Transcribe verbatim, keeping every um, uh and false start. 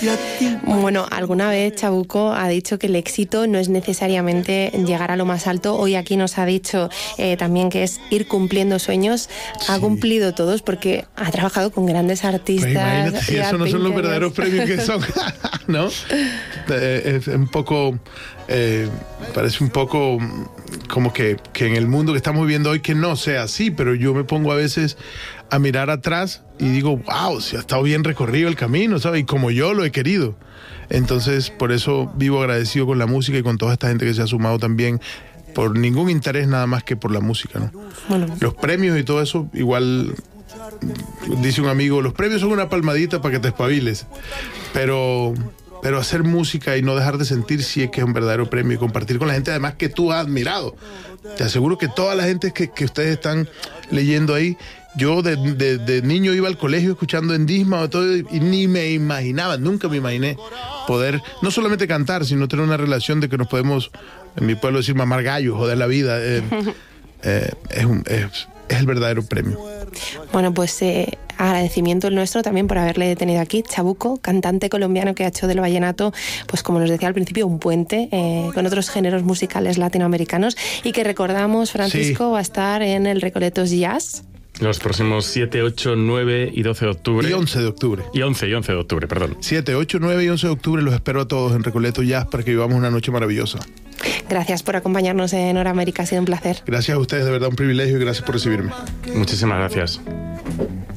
Bueno, alguna vez Chabuco ha dicho que el éxito no es necesariamente llegar a lo más alto. Hoy aquí nos ha dicho eh, también que es ir cumpliendo sueños. Sí. Ha cumplido todos porque ha trabajado con grandes artistas. Pues imagínate, si eso no son los verdaderos premios que son, ¿no? Es un poco, eh, parece un poco como que, que en el mundo que estamos viviendo hoy que no sea así, pero yo me pongo a veces a mirar atrás y digo, wow, si ha estado bien recorrido el camino, ¿sabes? Y como yo lo he querido. Entonces, por eso vivo agradecido con la música y con toda esta gente que se ha sumado también, por ningún interés nada más que por la música, ¿no? Bueno. Los premios y todo eso, igual, dice un amigo, los premios son una palmadita para que te espabiles, pero... pero hacer música y no dejar de sentir sí es que es un verdadero premio y compartir con la gente además que tú has admirado. Te aseguro que toda la gente que, que ustedes están leyendo ahí, yo de, de, de niño iba al colegio escuchando Endisma o todo, y ni me imaginaba, nunca me imaginé poder no solamente cantar, sino tener una relación de que nos podemos, en mi pueblo decir, mamar gallos, joder la vida. Eh, eh, es, un, es, es el verdadero premio. Bueno, pues eh, agradecimiento el nuestro también por haberle tenido aquí. Chabuco, cantante colombiano que ha hecho del vallenato, pues como nos decía al principio, un puente eh, con otros géneros musicales latinoamericanos, y que recordamos, Francisco, sí, va a estar en el Recoletos Jazz los próximos siete, ocho, nueve y doce de octubre. Y once de octubre. Y once y once de octubre, perdón. siete, ocho, nueve y once de octubre los espero a todos en Recoletos Jazz para que vivamos una noche maravillosa. Gracias por acompañarnos en Hora América, ha sido un placer. Gracias a ustedes, de verdad un privilegio, y gracias por recibirme. Muchísimas gracias.